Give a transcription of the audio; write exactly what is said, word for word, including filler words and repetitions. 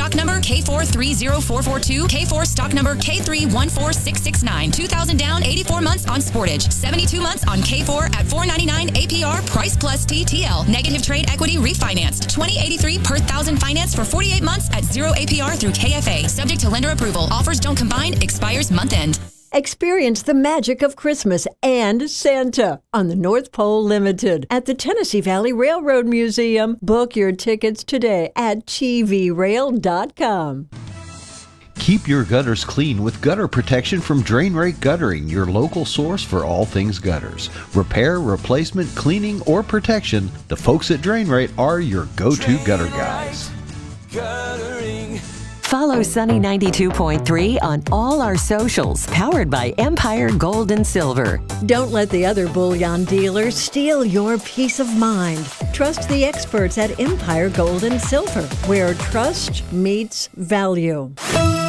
stock number K four three zero four four two, K four stock number K three one four six six nine. two thousand down, eighty-four months on Sportage. seventy-two months on K four at four ninety-nine A P R, price plus T T L. Negative trade equity refinanced. twenty eighty-three per thousand finance for forty-eight months at zero A P R through K F A. Subject to lender approval. Offers don't combine. Expires month end. Experience the magic of Christmas and Santa on the North Pole Limited at the Tennessee Valley Railroad Museum. Book your tickets today at T V rail dot com. Keep your gutters clean with gutter protection from Drain Rake Guttering, your local source for all things gutters. Repair, replacement, cleaning, or protection, the folks at Drain Rake are your go-to gutter guys. Guttering. Follow Sunny ninety-two point three on all our socials, powered by Empire Gold and Silver. Don't let the other bullion dealers steal your peace of mind. Trust the experts at Empire Gold and Silver, where trust meets value.